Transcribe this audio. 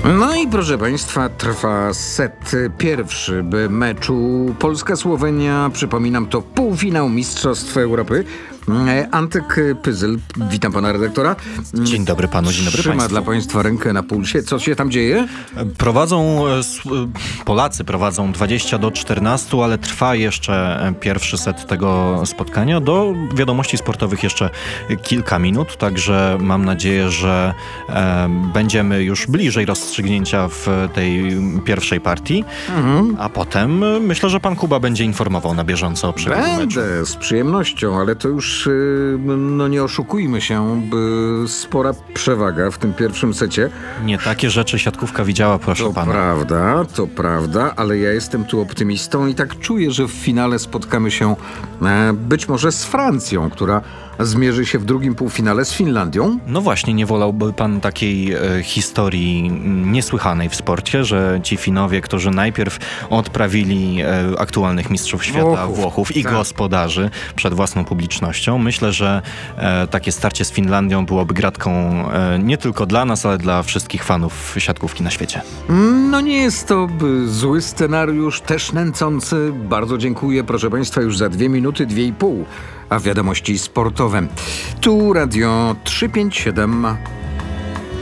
No i proszę Państwa, trwa set pierwszy meczu Polska-Słowenia. Przypominam, to półfinał Mistrzostw Europy. Antek Pyzyl, witam pana redaktora. Dzień dobry panu, dzień dobry Trzyma państwu. dla państwa rękę na pulsie. Co się tam dzieje? Polacy prowadzą 20-14, ale trwa jeszcze pierwszy set tego spotkania. Do wiadomości sportowych jeszcze kilka minut, także mam nadzieję, że będziemy już bliżej rozstrzygnięcia w tej pierwszej partii, a potem myślę, że pan Kuba będzie informował na bieżąco o przebiegu meczu. Będę, z przyjemnością, ale to już nie oszukujmy się, spora przewaga w tym pierwszym secie. Nie takie rzeczy siatkówka widziała, proszę pana. To prawda, ale ja jestem tu optymistą i tak czuję, że w finale spotkamy się być może z Francją, która zmierzy się w drugim półfinale z Finlandią. No właśnie, nie wolałby pan takiej historii niesłychanej w sporcie, że ci Finowie, którzy najpierw odprawili aktualnych mistrzów świata Włochów i tak. gospodarzy przed własną publicznością. Myślę, że takie starcie z Finlandią byłoby gratką nie tylko dla nas, ale dla wszystkich fanów siatkówki na świecie. No nie jest to zły scenariusz, też nęcący. Bardzo dziękuję, proszę państwa, już za 2 minuty, 2,5, a wiadomości sportowe. Tu Radio 357.